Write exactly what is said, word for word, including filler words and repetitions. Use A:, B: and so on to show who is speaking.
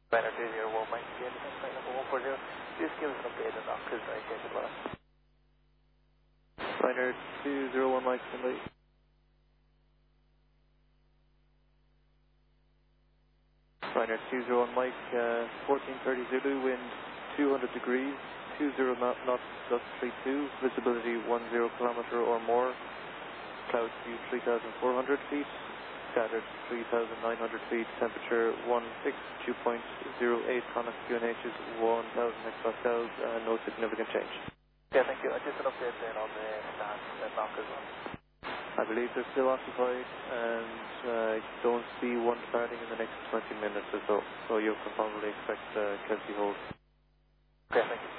A: Banner two zero one Mike, again, flight number one four zero. Just give us an update on that, because I think it was. Banner two zero one Mike, somebody. Banner two zero one Mike, uh, fourteen thirty Zulu, wind two hundred degrees, two zero knot, knots, dust three two, visibility one zero kilometer or more, cloud view three thousand four hundred feet, scattered three thousand nine hundred feet, temperature one six, dew point zero eight, conic Q N H is one thousand hectopascals, uh, no significant change. Yeah, thank you. I just an update then on the stand and knock as well. I believe they're still occupied, and I uh, don't see one departing in the next twenty minutes or so, so you can probably expect uh, Kelsey hold. Okay, thank you.